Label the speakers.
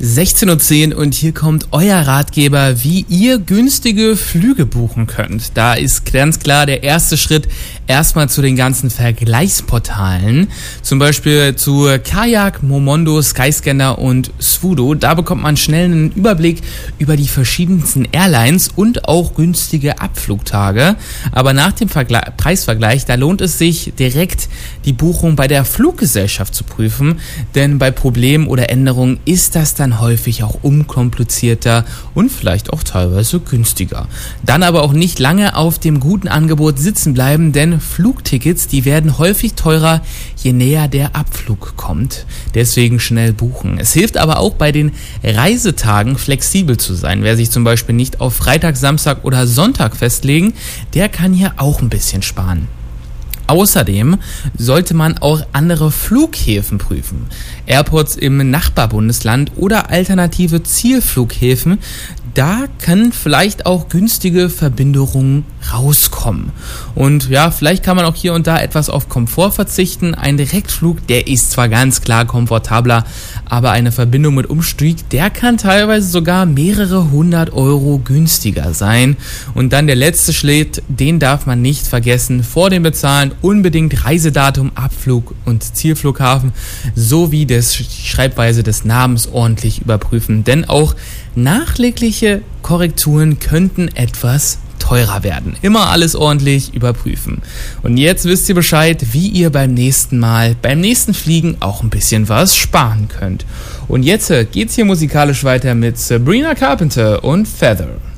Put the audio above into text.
Speaker 1: 16:10 Uhr und hier kommt euer Ratgeber, wie ihr günstige Flüge buchen könnt. Da ist ganz klar der erste Schritt erstmal zu den ganzen Vergleichsportalen. Zum Beispiel zu Kayak, Momondo, Skyscanner und Swodo. Da bekommt man schnell einen Überblick über die verschiedensten Airlines und auch günstige Abflugtage. Aber nach dem Preisvergleich, da lohnt es sich direkt die Buchung bei der Fluggesellschaft zu prüfen, denn bei Problemen oder Änderungen ist das dann häufig auch unkomplizierter und vielleicht auch teilweise günstiger. Dann aber auch nicht lange auf dem guten Angebot sitzen bleiben, denn Flugtickets, die werden häufig teurer, je näher der Abflug kommt. Deswegen schnell buchen. Es hilft aber auch bei den Reisetagen flexibel zu sein. Wer sich zum Beispiel nicht auf Freitag, Samstag oder Sonntag festlegen, der kann hier auch ein bisschen sparen. Außerdem sollte man auch andere Flughäfen prüfen. Airports im Nachbarbundesland oder alternative Zielflughäfen, da können vielleicht auch günstige Verbindungen rauskommen. Und ja, vielleicht kann man auch hier und da etwas auf Komfort verzichten. Ein Direktflug, der ist zwar ganz klar komfortabler, aber eine Verbindung mit Umstieg, der kann teilweise sogar mehrere 100 Euro günstiger sein. Und dann der letzte Schritt, den darf man nicht vergessen. Vor dem Bezahlen unbedingt Reisedatum, Abflug und Zielflughafen sowie die Schreibweise des Namens ordentlich überprüfen. Denn auch nachträgliche Korrekturen könnten etwas teurer werden. Immer alles ordentlich überprüfen. Und jetzt wisst ihr Bescheid, wie ihr beim nächsten Fliegen auch ein bisschen was sparen könnt. Und jetzt geht's hier musikalisch weiter mit Sabrina Carpenter und Feather.